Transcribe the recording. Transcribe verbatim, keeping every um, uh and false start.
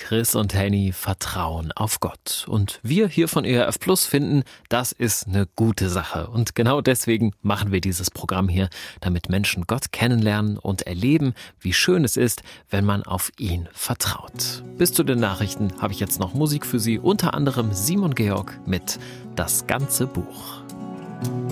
Chris und Henny vertrauen auf Gott. Und wir hier von E R F Plus finden, das ist eine gute Sache. Und genau deswegen machen wir dieses Programm hier, damit Menschen Gott kennenlernen und erleben, wie schön es ist, wenn man auf ihn vertraut. Bis zu den Nachrichten habe ich jetzt noch Musik für Sie, unter anderem Simon Georg mit Das ganze Buch.